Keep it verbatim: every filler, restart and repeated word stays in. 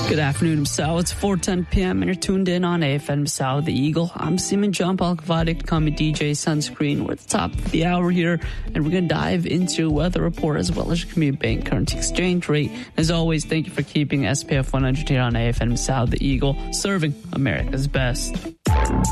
Good afternoon, Masao. It's four ten p.m. and you're tuned in on A F M Masao, the Eagle. I'm Seaman John Paul Kavadik, call me D J Sunscreen. We're at the top of the hour here, and we're going to dive into your weather report as well as your Community Bank currency exchange rate. As always, thank you for keeping S P F one hundred here on A F M Masao, the Eagle, serving America's best.